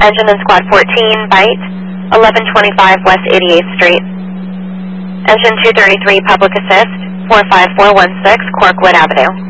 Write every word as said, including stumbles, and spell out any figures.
Engine in Squad fourteen, bite, eleven twenty-five West eighty-eighth Street. Engine two thirty-three, Public Assist, four five four one six, Corkwood Avenue.